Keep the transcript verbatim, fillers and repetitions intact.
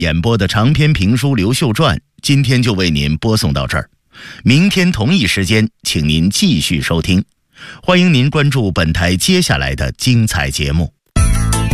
演播的长篇评书《刘秀传》，今天就为您播送到这儿。明天同一时间，请您继续收听。欢迎您关注本台接下来的精彩节目。